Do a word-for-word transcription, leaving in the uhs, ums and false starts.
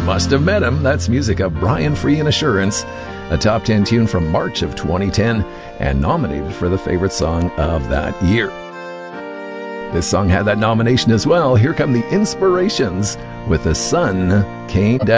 Must Have Met Him. That's music of Brian Free and Assurance, a top ten tune from March of twenty ten and nominated for the favorite song of that year. This song had that nomination as well. Here come the Inspirations with The Sun Came Down.